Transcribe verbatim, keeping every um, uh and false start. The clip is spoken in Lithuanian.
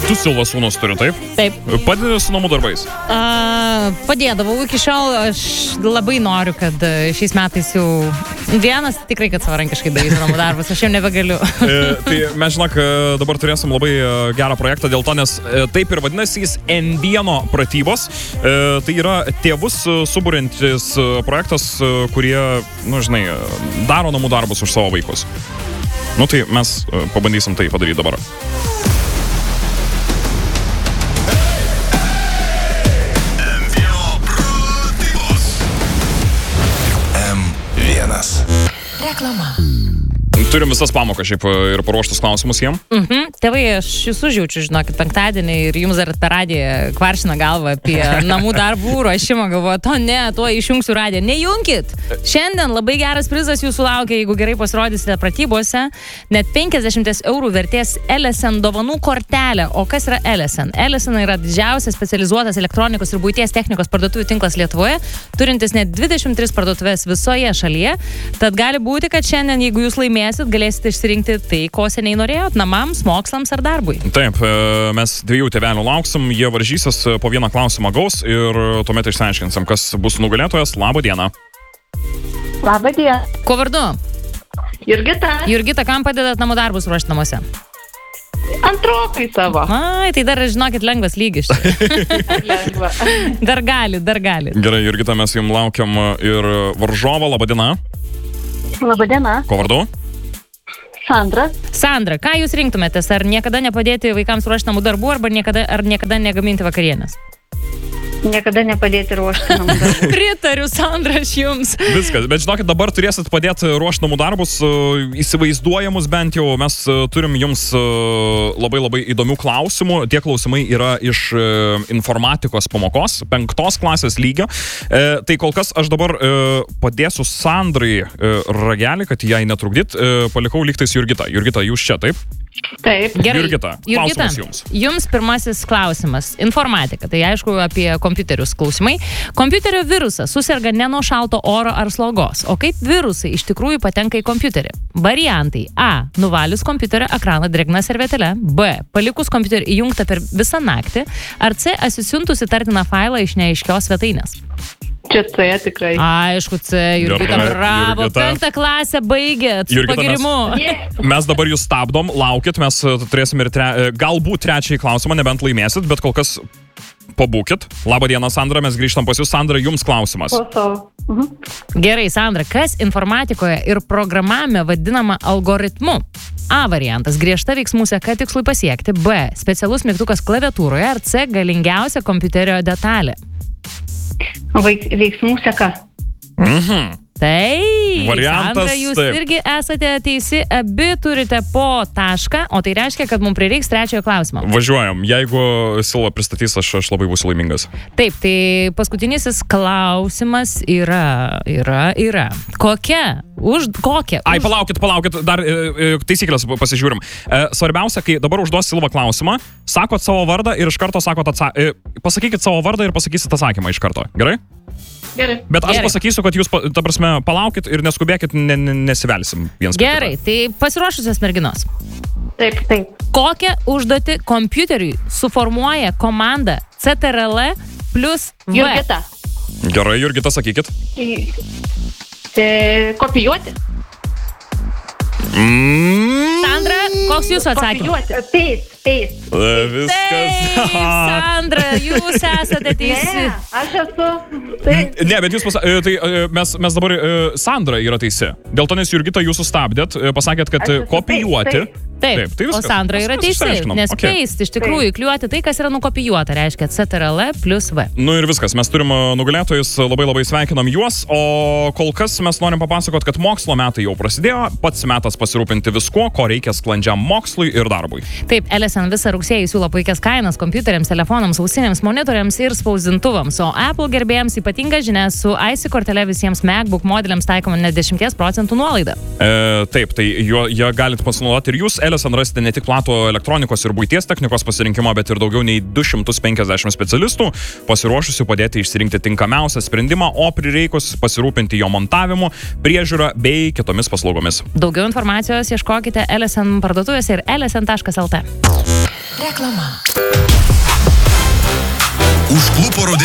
Tu Silva sūnus turi, taip? Taip. Padedi su namų darbais? Uh, padėdavau iki šiol, aš labai noriu, kad šiais metais jau vienas tikrai, kad savarankiškai darysiu namų darbus, aš jau nebegaliu. e, tai mes žinok, dabar turėsim labai gerą projektą dėl to, nes taip ir vadinasi jis en vieno pratybos. E, tai yra tėvus suburiantis projektas, kurie, nu žinai, daro namų darbus už savo vaikus. Nu tai mes pabandysim tai padaryti dabar. Reklama. Turim visas pamokas šiaip ir paruoštus klausimus jiem. Mhm. Tėvai, aš jūs užjaučiu, žinokit, penktadienį ir jums dar per radiją kvaršina galvą apie namų darbų ruošimą, galvoju, to ne, tuo išjungsiu radiją. Nejunkit! Šiandien labai geras prizas jūsų laukia, jeigu gerai pasirodysite pratybose, net penkiasdešimt eurų vertės Elesen dovanų kortelė. O kas yra Elesen? Elesen yra didžiausias specializuotas elektronikos ir buities technikos parduotuvių tinklas Lietuvoje, turintis net dvidešimt tris parduotuvės visoje šalyje. Tad gali būti, kad šiandien, jeigu jūs laimėsite, galėsite išsirinkti tai, ko seniai norėjot, namams, mokslams ar darbui. Taip, mes dviejų tėvelių lauksim, jie varžysis, po vieną klausimą gaus ir tuomet išsiaiškinsim, kas bus nugalėtojas. Labą dieną. Labą dieną. Kuo vardu? Jurgita. Jurgita, kam padedat namų darbus ruošti namuose? Antrokai savo. Ai, tai dar, žinokit, lengvas lygis. Lengva. Dar gali, dar gali. Gerai, Jurgita, mes jums laukiam ir varžovą. Labą dieną. Labą dieną. Ko vardu? Sandra. Sandra, ką jūs rinktumėtės? Ar niekada nepadėti vaikams ruošti namų darbų, arba niekada, ar niekada negaminti vakarienės? Niekada nepadėti ruošti namų darbų. Pritariu, Sandra, aš jums. Viskas, bet žinokit, dabar turėsit padėti ruošti namų darbus, įsivaizduojamus bent jau. Mes turim jums labai labai įdomių klausimų. Tie klausimai yra iš informatikos pamokos, penktos klasės lygio. E, tai kol kas aš dabar e, padėsiu Sandrai e, ragelį, kad jai netrukdyt. E, palikau lygtais Jurgita. Jurgita, jūs čia, taip? Taip. Gerai. Jurgita, Jurgita, klausimas jums. Jums pirmasis klausimas. Informatika, tai aišku apie kompiuterius klausimai. Kompiuterio virusas suserga ne nuo šalto oro ar slogos. O kaip virusai iš tikrųjų patenka į kompiuterį? Variantai. A. Nuvalius kompiuterio ekraną drėgna servetėle. B. Palikus kompiuterį įjungtą per visą naktį. Ar C. Atsisiuntus įtartiną failą iš neaiškios svetainės? Čia C tikrai. Aišku, C. Jurgita, bravo. Jurgita. Penktą klasę baigėt. Su Jurgita, pagirimu. Yeah. Mes dabar jūs stabdom, laukit, mes turėsim ir tre, galbūt trečiąjį klausimą, nebent laimėsit, bet kol kas pabūkit. Labą dieną, Sandra, mes grįžtam pas jūs. Sandra, jums klausimas. Po savo. Mhm. Gerai, Sandra, kas informatikoje ir programavime vadinama algoritmu? A variantas – griežta veiksmų seka tikslui pasiekti. B. Specialus mygtukas klaviatūroje. Ar C. galingiausia kompiuterio detalė? Vaik, veiksmų seka. Mhm. Tai, Variantas, Sandra, jūs taip. irgi esate teisi, abi turite po tašką, o tai reiškia, kad mums prireiks trečiojo klausimo. Važiuojam. Jeigu Silva pristatys, aš, aš labai būsiu laimingas. Taip, tai paskutinysis klausimas yra, yra, yra. Kokia? Už kokią? Ai, Už... palaukit, palaukit, dar e, e, taisyklės pasižiūrim. E, svarbiausia, kai dabar užduos Silva klausimą, sakot savo vardą ir iš karto sakot atsakymą. E, pasakykit savo vardą ir pasakysit atsakymą iš karto. Gerai? Gerai. Bet aš Gerai. pasakysiu, kad jūs, ta prasme, palaukit ir neskubėkit, ne, ne, nesivelsim viens. Gerai, tai pasiruošusios merginos. Taip, taip. Kokią užduotį kompiuteriui suformuoja komanda C T R L plus V? Jurgita. Gerai, Jurgita, sakykit. E, kopijuoti. Mm. Sandra, koks jūsų atsakymas? Kopijuoti. Peis, peis. Viskas. Taip, Sandra, jūs esate teisi. Ne, aš esu. Taip. Ne, bet jūs pasakėte, tai e, mes, mes dabar e, Sandra yra teisi. Dėl to, nes Jurgita jūs sustabdėt, e, pasakėt, kad Aš e, esu kopijuoti. taip, Taip, Taip, tai o viskas. Sandra yra Mes- mes teisi, išsiaiškinom. nes Okay. paste iš tikrųjų kliuoti tai, kas yra nukopijuota, reiškia C T R L plus V. Nu ir viskas, mes turim e, nugalėtojus, labai labai sveikinam juos, o kol kas mes norim papasakot, kad mokslo metai jau prasidėjo, pats metas pasirūpinti viskuo, ko reikia sklandžiam mokslui ir darbui. Taip, Elesen visą rugsėjį siūlo puikias kainas kompiuteriams, telefonams, ausinėms, monitoriams ir spausdintuvams, o Apple gerbėjams ypatinga žinia, su I C kortele visiems MacBook modeliams taikoma net dešimt procentų nuolaida. E, taip, tai jo, jie galit pasinaudoti ir jūs. Elesen rasite ne tik platų elektronikos ir buities technikos pasirinkimą, bet ir daugiau nei du šimtus penkiasdešimt specialistų, pasiruošusių padėti išsirinkti tinkamiausią sprendimą, o prireikus pasirūpinti jo montavimu, priežiūra bei kitomis paslaugomis. Daugiau informacijos ieškokite Elesen parduotuvėse ir elesen taškas el t. Reklama. Užklupo rudenį.